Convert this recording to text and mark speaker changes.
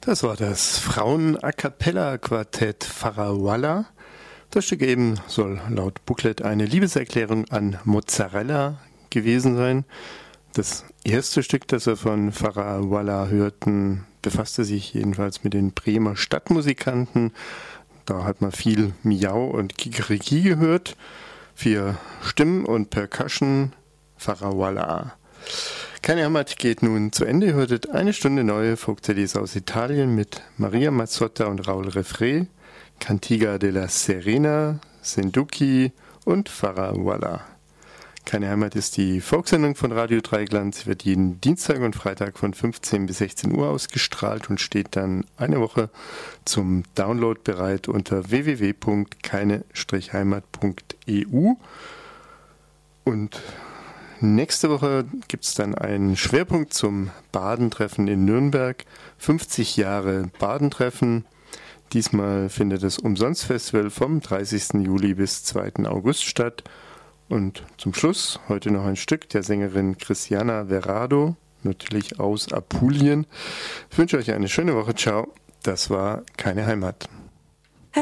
Speaker 1: Das war das Frauen-A-Cappella-Quartett Farawalla. Das Stück eben soll laut Booklet eine Liebeserklärung an Mozzarella gewesen sein. Das erste Stück, das wir von Farawalla hörten, befasste sich jedenfalls mit den Bremer Stadtmusikanten. Da hat man viel Miau und Kikeriki gehört. 4 Stimmen und Percussion, Farawalla. Keine Heimat geht nun zu Ende. Ihr hörtet eine Stunde neue Folk-CDs aus Italien mit Maria Mazzotta und Raul Refré, Cantiga della Serena, Senduki und Farawalla. Keine Heimat ist die Folksendung von Radio Dreigland. Sie wird jeden Dienstag und Freitag von 15 bis 16 Uhr ausgestrahlt und steht dann eine Woche zum Download bereit unter www.keine-heimat.eu. Und nächste Woche gibt es dann einen Schwerpunkt zum Badentreffen in Nürnberg. 50 Jahre Badentreffen. Diesmal findet das Umsonst-Festival vom 30. Juli bis 2. August statt. Und zum Schluss heute noch ein Stück der Sängerin Cristiana Verrado, natürlich aus Apulien. Ich wünsche euch eine schöne Woche. Ciao. Das war Keine Heimat.